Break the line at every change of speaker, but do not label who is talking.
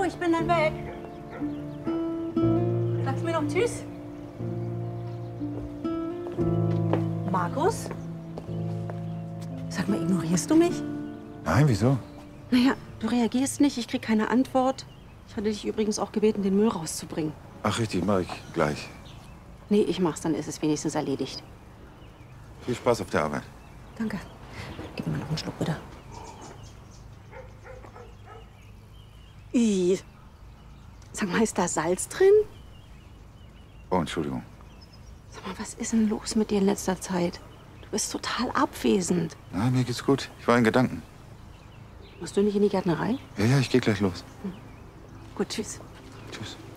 So, ich bin dann weg. Sagst mir noch Tschüss? Markus? Sag mal, ignorierst du mich?
Nein, wieso?
Naja, du reagierst nicht, ich krieg keine Antwort. Ich hatte dich übrigens auch gebeten, den Müll rauszubringen.
Ach, richtig, mach ich gleich.
Nee, ich mach's, dann ist es wenigstens erledigt.
Viel Spaß auf der Arbeit.
Danke. Gib mir noch einen Schluck, bitte. Ih. Sag mal, ist da Salz drin?
Oh, Entschuldigung.
Sag mal, was ist denn los mit dir in letzter Zeit? Du bist total abwesend.
Nein, mir geht's gut. Ich war in Gedanken.
Musst du nicht in die Gärtnerei?
Ja, ich gehe gleich los.
Gut, tschüss.
Tschüss.